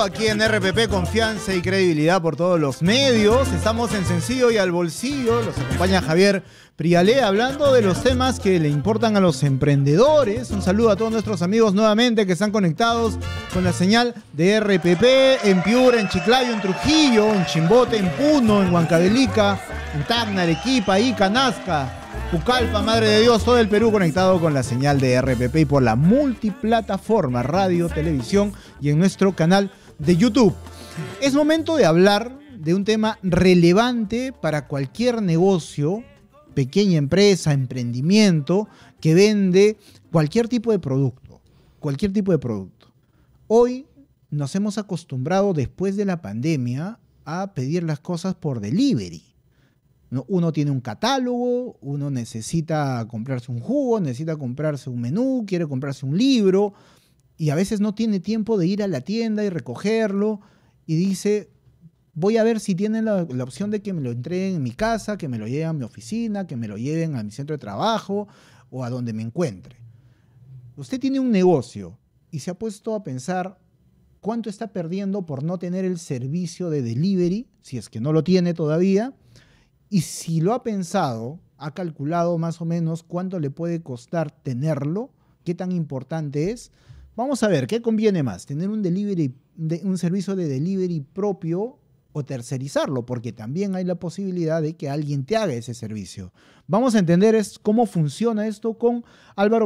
aquí en RPP, confianza y credibilidad por todos los medios. Estamos en Sencillo y al Bolsillo. Los acompaña Javier Prialé hablando de los temas que le importan a los emprendedores. Un saludo a todos nuestros amigos nuevamente que están conectados con la señal de RPP en Piura, en Chiclayo, en Trujillo, en Chimbote, en Puno, en Huancavelica, en Tacna, Arequipa, Ica, Nazca, Pucallpa, Madre de Dios, todo el Perú conectado con la señal de RPP y por la multiplataforma, radio, televisión y en nuestro canal de YouTube. Es momento de hablar de un tema relevante para cualquier negocio, pequeña empresa, emprendimiento, que vende cualquier tipo de producto. Cualquier tipo de producto. Hoy nos hemos acostumbrado, después de la pandemia, a pedir las cosas por delivery. Uno tiene un catálogo, uno necesita comprarse un jugo, necesita comprarse un menú, quiere comprarse un libro y a veces no tiene tiempo de ir a la tienda y recogerlo y dice, voy a ver si tienen la opción de que me lo entreguen en mi casa, que me lo lleven a mi oficina, que me lo lleven a mi centro de trabajo o a donde me encuentre. Usted tiene un negocio y se ha puesto a pensar cuánto está perdiendo por no tener el servicio de delivery, si es que no lo tiene todavía. Y si lo ha pensado, ha calculado más o menos cuánto le puede costar tenerlo, qué tan importante es. Vamos a ver, ¿qué conviene más? ¿Tener un servicio de delivery propio o tercerizarlo? Porque también hay la posibilidad de que alguien te haga ese servicio. Vamos a entender cómo funciona esto con Álvaro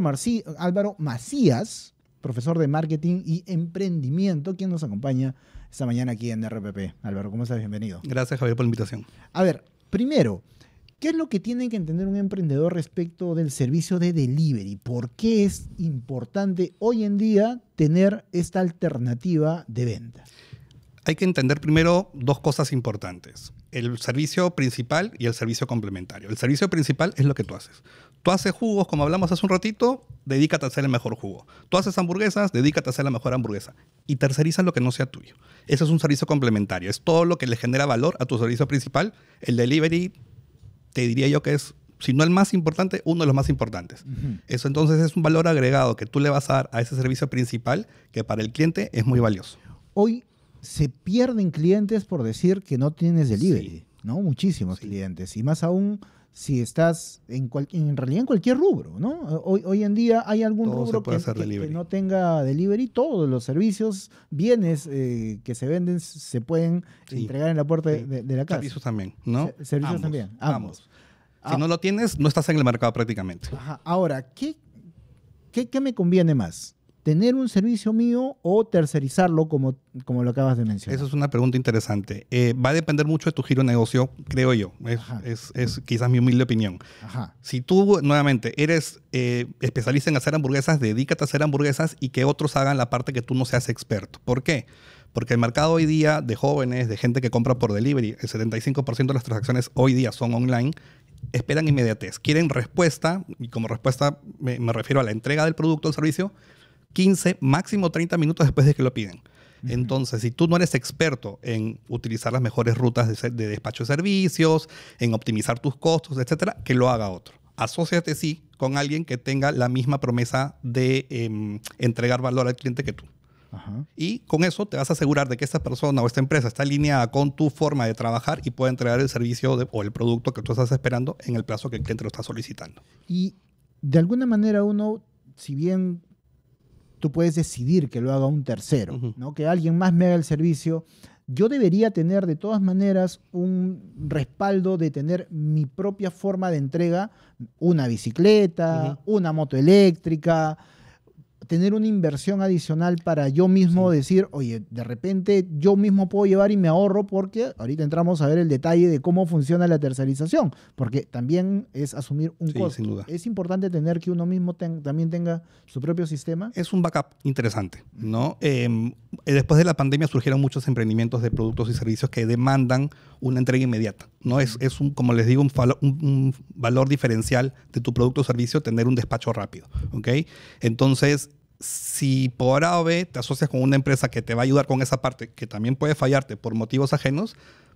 Macías, profesor de marketing y emprendimiento, quien nos acompaña esta mañana aquí en RPP. Álvaro, ¿cómo estás? Bienvenido. Gracias, Javier, por la invitación. A ver, primero, ¿qué es lo que tiene que entender un emprendedor respecto del servicio de delivery? ¿Por qué es importante hoy en día tener esta alternativa de venta? Hay que entender primero dos cosas importantes. El servicio principal y el servicio complementario. El servicio principal es lo que tú haces. Tú haces jugos, como hablamos hace un ratito, dedícate a hacer el mejor jugo. Tú haces hamburguesas, dedícate a hacer la mejor hamburguesa. Y terceriza lo que no sea tuyo. Eso es un servicio complementario. Es todo lo que le genera valor a tu servicio principal. El delivery, te diría yo que es, si no el más importante, uno de los más importantes. Eso entonces es un valor agregado que tú le vas a dar a ese servicio principal que para el cliente es muy valioso. Hoy se pierden clientes por decir que no tienes delivery, sí, ¿no? Muchísimos clientes. Y más aún si estás en realidad en cualquier rubro, ¿no? Hoy en día hay algún rubro que no tenga delivery. Todos los servicios, bienes que se venden, se pueden entregar en la puerta de la casa. Servicios también, ¿no? Servicios también, ambos. Si no lo tienes, no estás en el mercado prácticamente. Ajá. Ahora, ¿qué me conviene más? ¿Tener un servicio mío o tercerizarlo como lo acabas de mencionar? Esa es una pregunta interesante. Va a depender mucho de tu giro de negocio, creo yo. Es quizás mi humilde opinión. Ajá. Si tú, nuevamente, eres especialista en hacer hamburguesas, dedícate a hacer hamburguesas y que otros hagan la parte que tú no seas experto. ¿Por qué? Porque el mercado hoy día de jóvenes, de gente que compra por delivery, el 75% de las transacciones hoy día son online, esperan inmediatez. Quieren respuesta, y como respuesta me refiero a la entrega del producto o servicio, 15, máximo 30 minutos después de que lo piden. Entonces, si tú no eres experto en utilizar las mejores rutas de despacho de servicios, en optimizar tus costos, etcétera, que lo haga otro. Asóciate, sí, con alguien que tenga la misma promesa de entregar valor al cliente que tú. Ajá. Y con eso te vas a asegurar de que esta persona o esta empresa está alineada con tu forma de trabajar y puede entregar el servicio o el producto que tú estás esperando en el plazo que el cliente lo está solicitando. Y de alguna manera uno, si bien tú puedes decidir que lo haga un tercero, ¿no? Que alguien más me haga el servicio, yo debería tener de todas maneras un respaldo de tener mi propia forma de entrega, una bicicleta, una moto eléctrica, tener una inversión adicional para yo mismo decir, oye, de repente yo mismo puedo llevar y me ahorro, porque ahorita entramos a ver el detalle de cómo funciona la tercerización, porque también es asumir un costo. Sin duda. Es importante tener que uno mismo también tenga su propio sistema. Es un backup interesante, ¿no? Después de la pandemia surgieron muchos emprendimientos de productos y servicios que demandan una entrega inmediata, ¿no? Es como les digo, un valor diferencial de tu producto o servicio tener un despacho rápido, ¿ok? Entonces, si por A o B te asocias con una empresa que te va a ayudar con esa parte, que también puede fallarte por motivos ajenos,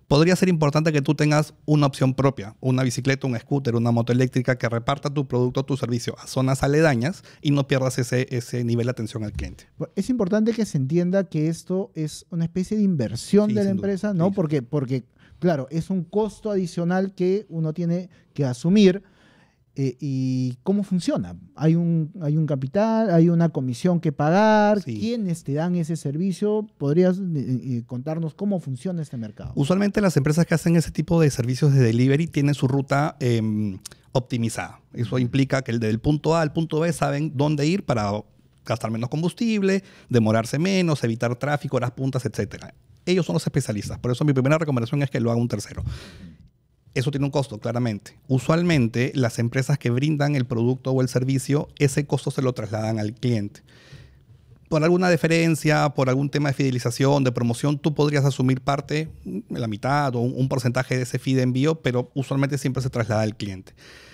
podría ser importante que tú tengas una opción propia, una bicicleta, un scooter, una moto eléctrica que reparta tu producto o tu servicio a zonas aledañas y no pierdas ese nivel de atención al cliente. Es importante que se entienda que esto es una especie de inversión de la empresa, ¿no? Sí. Porque, claro, es un costo adicional que uno tiene que asumir. ¿Y cómo funciona? ¿Hay un capital? ¿Hay una comisión que pagar? Sí. ¿Quiénes te dan ese servicio? ¿Podrías contarnos cómo funciona este mercado? Usualmente las empresas que hacen ese tipo de servicios de delivery tienen su ruta optimizada. Eso implica que del punto A al punto B saben dónde ir para gastar menos combustible, demorarse menos, evitar tráfico, horas puntas, etc. Ellos son los especialistas. Por eso mi primera recomendación es que lo haga un tercero. Eso tiene un costo, claramente. Usualmente, las empresas que brindan el producto o el servicio, ese costo se lo trasladan al cliente. Por alguna diferencia, por algún tema de fidelización, de promoción, tú podrías asumir parte, la mitad o un porcentaje de ese fee de envío, pero usualmente siempre se traslada al cliente.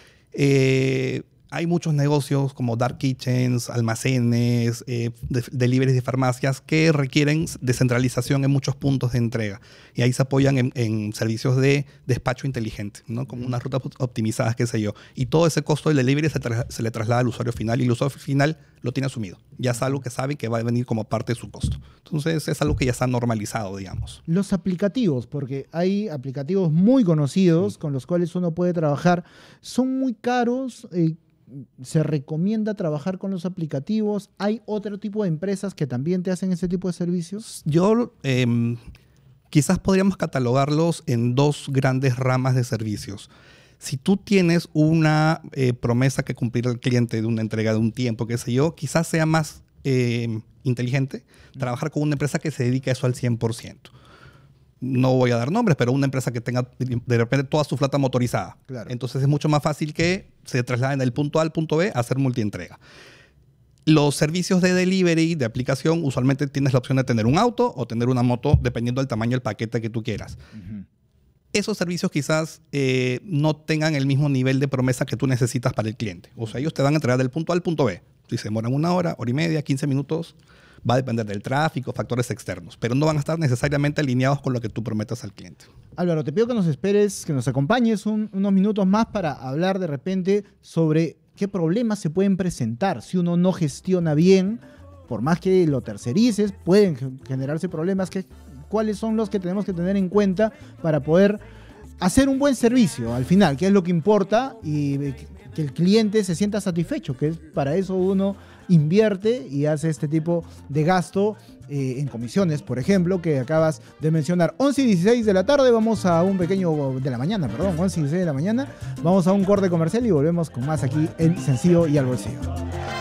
Hay muchos negocios como dark kitchens, almacenes, deliveries de farmacias que requieren descentralización en muchos puntos de entrega. Y ahí se apoyan en servicios de despacho inteligente, ¿no? Como unas rutas optimizadas, qué sé yo. Y todo ese costo del delivery se le traslada al usuario final y el usuario final lo tiene asumido. Ya es algo que sabe que va a venir como parte de su costo. Entonces es algo que ya está normalizado, digamos. Los aplicativos, porque hay aplicativos muy conocidos con los cuales uno puede trabajar, son muy caros. ¿Se recomienda trabajar con los aplicativos? ¿Hay otro tipo de empresas que también te hacen ese tipo de servicios? Yo quizás podríamos catalogarlos en dos grandes ramas de servicios. Si tú tienes una promesa que cumplir al cliente de una entrega de un tiempo, qué sé yo, quizás sea más inteligente trabajar con una empresa que se dedique a eso al 100%. No voy a dar nombres, pero una empresa que tenga de repente toda su flota motorizada. Claro. Entonces es mucho más fácil que se trasladen del punto A al punto B a hacer multientrega. Los servicios de delivery, de aplicación, usualmente tienes la opción de tener un auto o tener una moto, dependiendo del tamaño del paquete que tú quieras. Esos servicios quizás no tengan el mismo nivel de promesa que tú necesitas para el cliente. O sea, ellos te van a entregar del punto A al punto B. Si se demoran 1 hora, hora y media, 15 minutos, va a depender del tráfico, factores externos, pero no van a estar necesariamente alineados con lo que tú prometas al cliente. Álvaro, te pido que nos esperes, que nos acompañes unos minutos más para hablar de repente sobre qué problemas se pueden presentar si uno no gestiona bien. Por más que lo tercerices, pueden generarse problemas. ¿Cuáles son los que tenemos que tener en cuenta para poder hacer un buen servicio al final? ¿Qué es lo que importa? Y que el cliente se sienta satisfecho, que es para eso uno invierte y hace este tipo de gasto en comisiones, por ejemplo, que acabas de mencionar. 11:16 de la tarde, vamos a un pequeño, de la mañana, perdón, 11:16 de la mañana, vamos a un corte comercial y volvemos con más aquí en Sencillo y al Bolsillo.